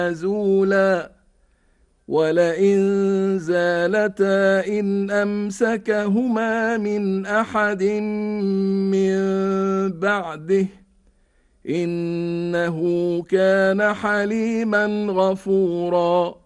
زولا ولئن زالتا إن أمسكهما من أحد من بعده إنه كان حليما غفورا.